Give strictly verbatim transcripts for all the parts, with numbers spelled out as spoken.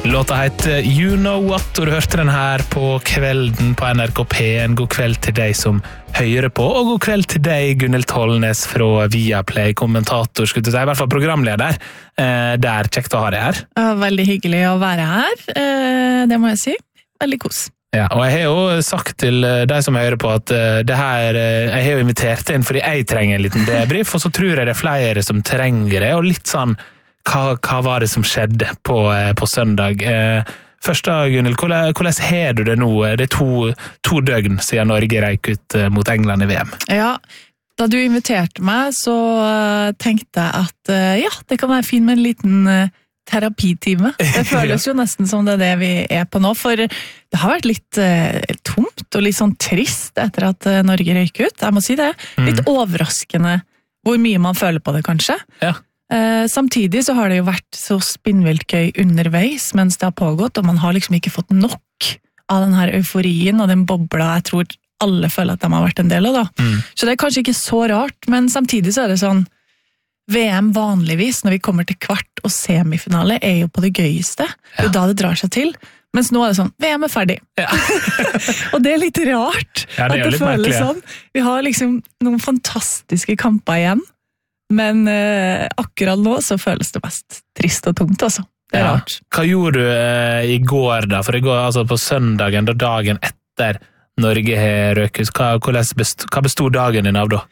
Låta heter You Know What, og du hørte den her på kvelden på N R K P. En god kveld til deg som hører på, og god kveld til deg, Gunnhild Tollnes fra Viaplay, kommentator, skulle du si, i hvert fall programleder. Eh, det er kjekt å ha deg her. Ja, veldig hyggelig å være her, eh, det må jeg si. Veldig kos. Ja, og jeg har jo sagt til deg som hører på at uh, det her, uh, jeg har jo invitert inn fordi jeg trenger en liten debrief, og så tror jeg det er flere som trenger det, og litt sånn, hva, hva var det som skjedde på, uh, på søndag? Uh, først da, Gunnhild, hvordan, hvordan har du det nå? Det er to, to døgn siden Norge reik ut uh, mot England i V M. Ja, da du inviterte meg, så uh, tenkte jeg at uh, ja, det kan være fint med en liten uh, terapitime. Det føles jo nesten som det er det vi er på nå, for det har vært litt uh, tomt og litt sånn trist etter at uh, Norge røyk ut. Jeg må si det. Litt mm. overraskende hvor mye man føler på det, kanskje. Ja. Uh, samtidig så har det jo vært så spinnvilt gøy underveis mens det har pågått, og man har liksom ikke fått nok av den her euforien og den bobla jeg tror alle føler at de har vært en del av. Da. Mm. Så det er kanskje ikke så rart, men samtidig så er det sånn V M vanligvis, når vi kommer til kvart og semifinale, er jo på det gøyeste. Det er jo da det drar seg til. Mens nå er det sånn, V M er ferdig. Ja. Og det er litt rart ja, det at det litt føles merkelig, ja. sånn. Vi har liksom noen fantastiske kamper igjen, men eh, akkurat nå så føles det mest trist og tomt, altså. Det er ja. rart. Hva gjorde du eh, i går da? For i går, altså på søndagen, da dagen etter Norge har røket, hva, hva bestod dagen din av da?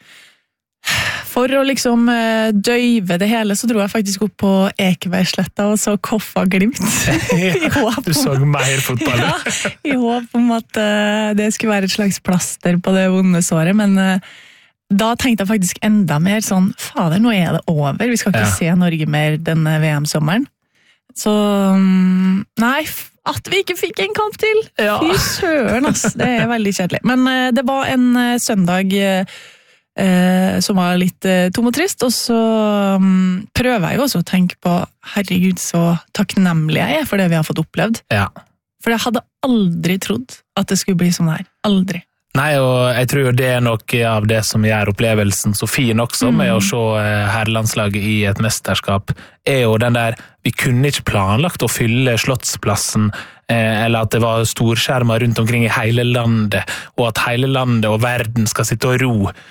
For å liksom døyve det hele, så dro jeg faktisk opp på Ekebergsletta og så Koffa Glimt. Ja, du så mer fotball. Ja, i håp om at uh, det skulle være et slags plaster på det vonde såret, men uh, da tenkte jeg faktisk enda mer sånn, fader, nå er det over, vi skal ikke ja. se Norge mer denne V M-sommeren. Så, um, nei, at vi ikke fikk en kamp til. Ja. Fy søren, ass, det er veldig kjedelig. Men uh, det var en uh, søndag... Uh, Eh, som var litt eh, tom og trist, og så um, prøver jeg jo også å tenke på herregud så takknemlig jeg er for det vi har fått opplevd. Ja. For jeg hadde aldri trodd at det skulle bli sånn her. Aldri. Nei, og jeg tror det er noe av det som gjør opplevelsen så fin også, mm. med å se herrelandslaget i et mesterskap, er jo den der, vi kunne ikke planlagt å fylle Slottsplassen, eh, eller at det var storskjermer rundt omkring i hele landet, og at hele landet og verden skal sitte og ro.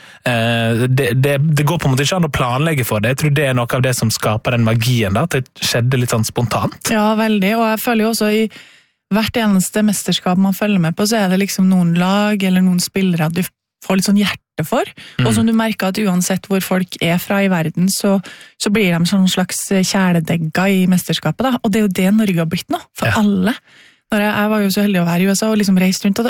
Eh, det, det, det går på en måte ikke an å planlegge for det. Jeg tror det er noe av det som skaper den magien, da, at det skjedde litt sånn spontant. Ja, veldig, og jeg føler jo også i hvert eneste mesterskap man følger med på, så er det liksom noen lag eller noen spillere at du får litt sånn hjerte for, mm. og som du merker at uansett hvor folk er fra i verden, så, så blir de sånn slags kjæledegger i mesterskapet, da. Og det er jo det Norge har blitt nå, for ja. alle. Når jeg, jeg var jo så heldig å være i U S A og liksom reist rundt, og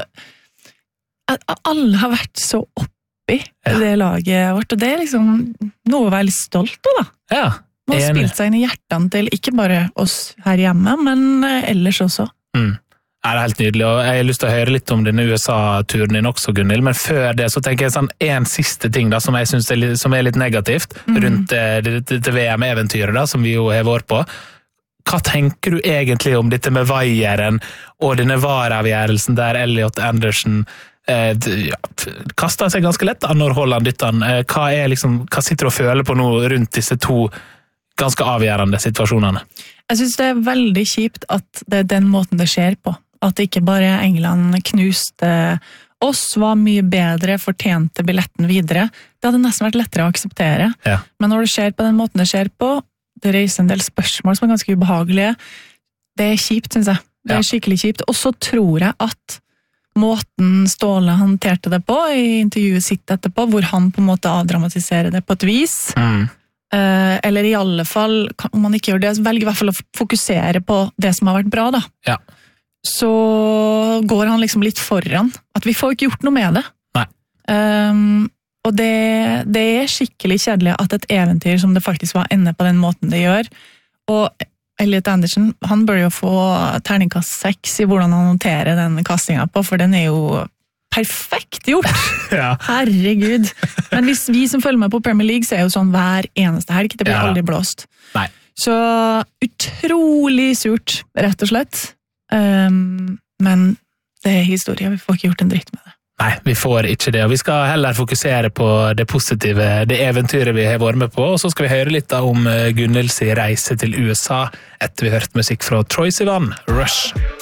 det, alle har vært så oppi ja. det laget vårt, og det er liksom noe å være litt stolt av, da. Ja. Man har spilt seg inn i hjertene til ikke bare oss her hjemme, men ellers også. Mm. Ja, det er helt nydelig, og jeg har lyst til å høre litt om denne U S A-turen din også, Gunnhild, men før det så tenker jeg sånn en siste ting da, som jeg synes er litt, som er litt negativt mm. rundt det, det, det V M-eventyret da, som vi jo har vært på. Hva tenker du egentlig om dette med vaieren og denne vareavgjørelsen der Elliot Anderson eh, ja, kastet seg ganske lett da, når Holland dyttet han? Eh, hva, er liksom, hva sitter du og føler på nå rundt disse to ganske avgjørende situasjonene? Jeg synes det er veldig kjipt at det er den måten det skjer på. At ikke bare England knuste oss, var mye bedre, fortjente billetten videre. Det hadde nesten vært lettere å akseptere. Ja. Men når det skjer på den måten det skjer på, det reiser en del spørsmål som er ganske ubehagelige. Det er kjipt, synes jeg. Det er ja. skikkelig kjipt. Og så tror jeg at måten Ståle håndterte det på, i intervjuet sitt etterpå, hvor han på en måte avdramatiserer det på et vis, mm. eller i alle fall, om man ikke gjør det, velger i hvert fall å fokusere på det som har vært bra, da. Ja. Så går han liksom litt foran. At vi får ikke gjort noe med det. Nei. Um, og det, det er skikkelig kjedelig at et eventyr som det faktisk var ender på den måten det gjør. Og Elliot Anderson, han bør jo få terningkast seks i hvordan han håndterer den kastingen på, for den er jo perfekt gjort. Ja. Herregud. Men hvis vi som følger med på Premier League, så er jo sånn hver eneste helg. Det blir ja. aldri blåst. Nei. Så utrolig surt, rett og slett. Um, men det er historie. Vi får ikke gjort en dritt med det. Nei, vi får ikke det, og vi skal heller fokusere på det positive, det eventyret vi har vært med på, og så skal vi høre litt om Gunnhilds reise til U S A etter vi har hørt musikk fra Troye Sivan, Rush.